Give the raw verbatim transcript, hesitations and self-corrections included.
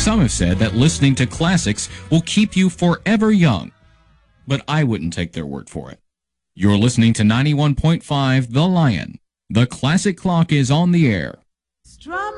Some have said that listening to classics will keep you forever young, but I wouldn't take their word for it. You're listening to ninety-one point five The Lion. The Classic Clock is on the air.